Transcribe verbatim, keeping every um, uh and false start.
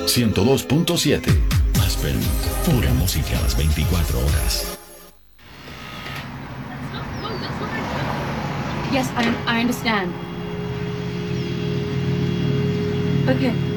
ciento dos punto siete. Aspen, pura música a las veinticuatro horas. Yes, I, I understand. Okay.